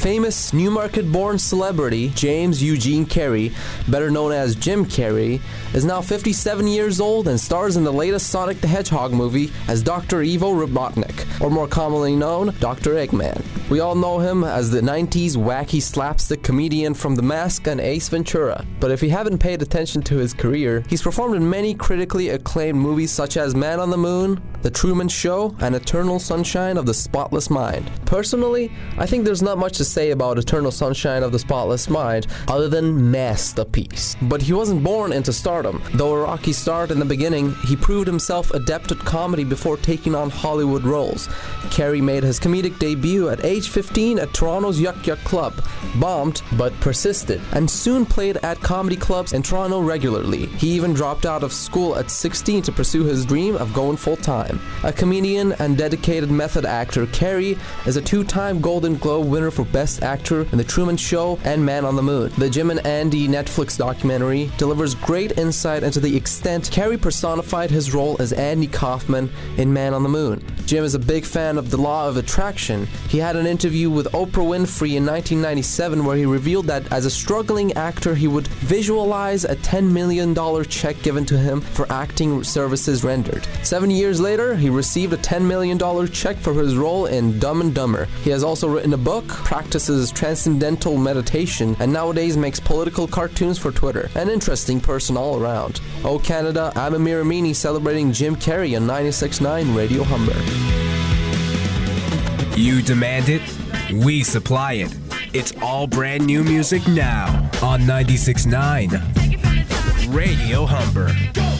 famous Newmarket-born celebrity James Eugene Carey, better known as Jim Carrey, is now 57 years old and stars in the latest Sonic the Hedgehog movie as Dr. Ivo Robotnik, or more commonly known, Dr. Eggman. We all know him as the 90s wacky slapstick comedian from The Mask and Ace Ventura. But if you haven't paid attention to his career, he's performed in many critically acclaimed movies such as Man on the Moon, The Truman Show, and Eternal Sunshine of the Spotless Mind. Personally, I think there's not much to say about Eternal Sunshine of the Spotless Mind other than masterpiece. But he wasn't born into stardom. Though a rocky start in the beginning, he proved himself adept at comedy before taking on Hollywood roles. Carey made his comedic debut at age 15 at Toronto's Yuck Yuck Club, bombed but persisted, and soon played at comedy clubs in Toronto regularly. He even dropped out of school at 16 to pursue his dream of going full-time. A comedian and dedicated method actor, Carey is a two-time Golden Globe winner for Best Actor in The Truman Show and Man on the Moon. The Jim and Andy Netflix documentary delivers great insight into the extent Carey personified his role as Andy Kaufman in Man on the Moon. Jim is a big fan of the law of attraction. He had an interview with Oprah Winfrey in 1997 where he revealed that as a struggling actor he would visualize a $10 million check given to him for acting services rendered. 7 years later, he received a $10 million check for his role in Dumb and Dumber. He has also written a book, practices transcendental meditation, and nowadays makes political cartoons for Twitter. An interesting person all around. Oh Canada, I'm Amir Amini celebrating Jim Carrey on 96.9 Radio Humber. You demand it, we supply it. It's all brand new music now on 96.9 Radio Humber.